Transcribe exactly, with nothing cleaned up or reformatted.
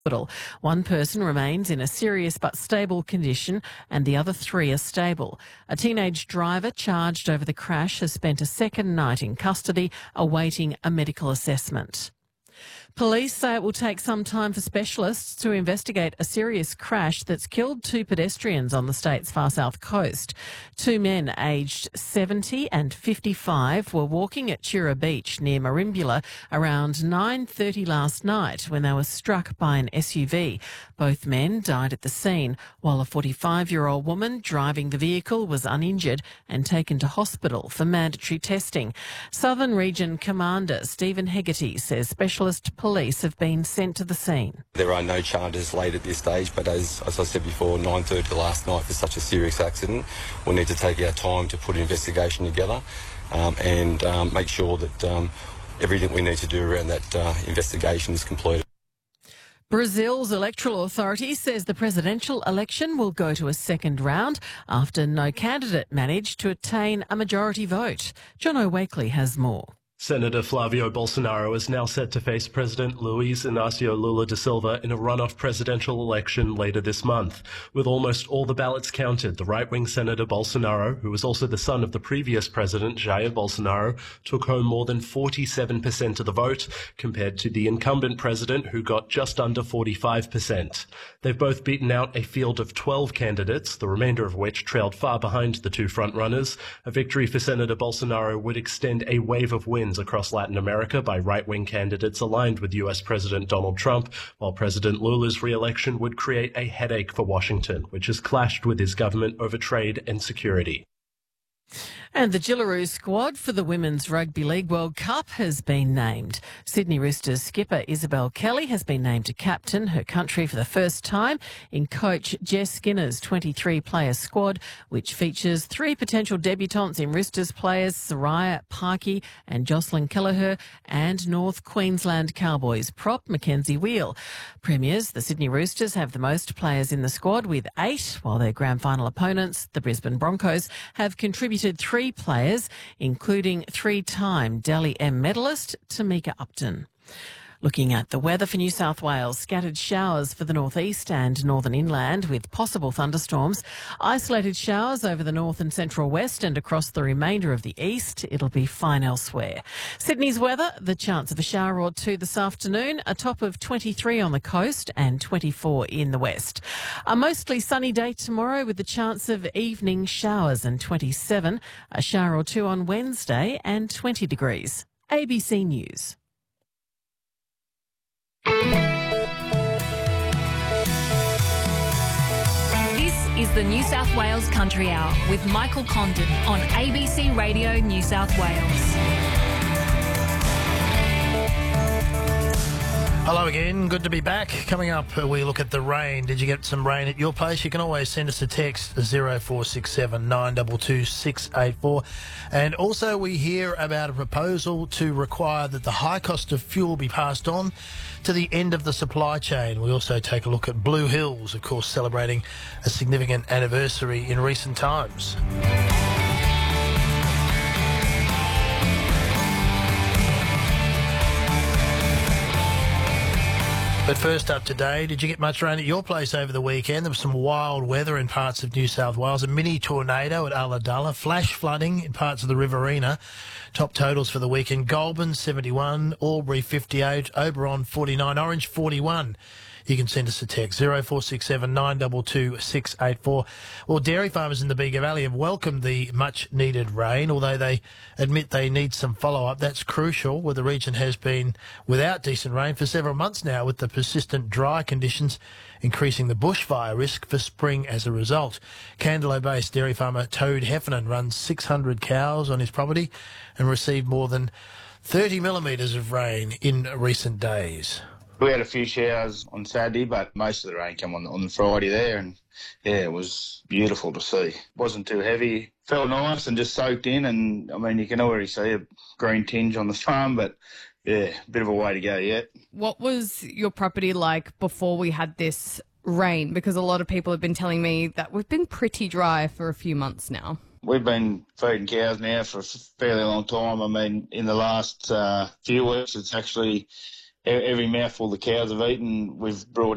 hospital. One person remains in a serious but stable condition and the other three are stable. A teenage driver charged over the crash has spent a second night in custody awaiting a medical assessment. Police say it will take some time for specialists to investigate a serious crash that's killed two pedestrians on the state's far south coast. Two men aged seventy and fifty-five were walking at Chura Beach near Marimbula around nine thirty last night when they were struck by an S U V. Both men died at the scene, while a forty-five-year-old woman driving the vehicle was uninjured and taken to hospital for mandatory testing. Southern Region Commander Stephen Hegarty says specialist police have been sent to the scene. There are no charges laid at this stage, but as, as I said before, nine thirty last night for such a serious accident, we'll need to take our time to put an investigation together um, and um, make sure that um, everything we need to do around that uh, investigation is completed. Brazil's electoral authority says the presidential election will go to a second round after no candidate managed to attain a majority vote. John O'Wakely has more. Senator Flavio Bolsonaro is now set to face President Luiz Inácio Lula da Silva in a runoff presidential election later this month. With almost all the ballots counted, the right-wing Senator Bolsonaro, who was also the son of the previous president, Jair Bolsonaro, took home more than forty-seven percent of the vote, compared to the incumbent president, who got just under forty-five percent. They've both beaten out a field of twelve candidates, the remainder of which trailed far behind the two frontrunners. A victory for Senator Bolsonaro would extend a wave of wins across Latin America by right-wing candidates aligned with U S President Donald Trump, while President Lula's re-election would create a headache for Washington, which has clashed with his government over trade and security. And the Jillaroo squad for the Women's Rugby League World Cup has been named. Sydney Roosters skipper Isabel Kelly has been named to captain her country for the first time in coach Jess Skinner's twenty-three player squad, which features three potential debutants in Roosters players Soraya Parkey and Jocelyn Kelleher, and North Queensland Cowboys prop Mackenzie Wheel. Premiers, the Sydney Roosters, have the most players in the squad with eight, while their grand final opponents, the Brisbane Broncos, have contributed three players, including three-time Dally M medalist Tamika Upton. Looking at the weather for New South Wales, scattered showers for the northeast and northern inland with possible thunderstorms. Isolated showers over the north and central west and across the remainder of the east. It'll be fine elsewhere. Sydney's weather, the chance of a shower or two this afternoon, a top of twenty-three on the coast and twenty-four in the west. A mostly sunny day tomorrow with the chance of evening showers and twenty-seven. A shower or two on Wednesday and twenty degrees. A B C News. This is the New South Wales Country Hour with Michael Condon on A B C Radio New South Wales. Hello again, good to be back. Coming up, we look at the rain. Did you get some rain at your place? You can always send us a text, zero four six seven nine two two six eight four. And also we hear about a proposal to require that the high cost of fuel be passed on to the end of the supply chain. We also take a look at Blue Hills, of course, celebrating a significant anniversary in recent times. But first up today, did you get much rain at your place over the weekend? There was some wild weather in parts of New South Wales. A mini tornado at Ulladulla, flash flooding in parts of the Riverina. Top totals for the weekend: Goulburn seventy-one, Albury fifty-eight, Oberon forty-nine, Orange forty-one. You can send us a text, zero four six seven nine two two six eight four. Well, dairy farmers in the Bega Valley have welcomed the much-needed rain, although they admit they need some follow-up. That's crucial, where the region has been without decent rain for several months now, with the persistent dry conditions increasing the bushfire risk for spring as a result. Candelo-based dairy farmer Toad Heffernan runs six hundred cows on his property and received more than thirty millimetres of rain in recent days. We had a few showers on Saturday, but most of the rain came on, on the Friday there, and yeah, it was beautiful to see. It wasn't too heavy, felt nice and just soaked in, and I mean, you can already see a green tinge on the farm, but yeah, a bit of a way to go yet. What was your property like before we had this rain? Because a lot of people have been telling me that we've been pretty dry for a few months now. We've been feeding cows now for a fairly long time. I mean, in the last uh, few weeks, it's actually every mouthful the cows have eaten, we've brought